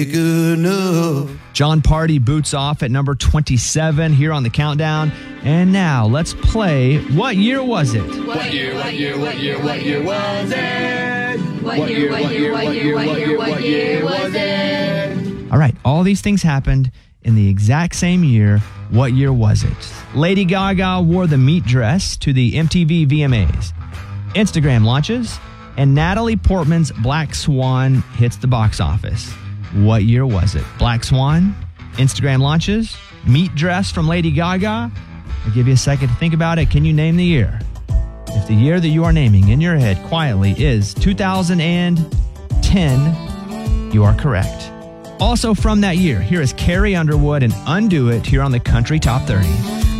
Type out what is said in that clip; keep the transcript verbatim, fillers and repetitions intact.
good enough. John Party boots off at number twenty-seven here on the countdown. And now let's play What Year Was It? What year, what year, what year, what year was it? What year, what year, what year, what year, what year was it? All right, all these things happened in the exact same year. What year was it? Lady Gaga wore the meat dress to the M T V V M As. Instagram launches, and Natalie Portman's Black Swan hits the box office. What year was it? Black Swan, Instagram launches, meat dress from Lady Gaga. I'll give you a second to think about it. Can you name the year? If the year that you are naming in your head quietly is two thousand ten, you are correct. Also from that year, here is Carrie Underwood and Undo It here on the Country Top thirty.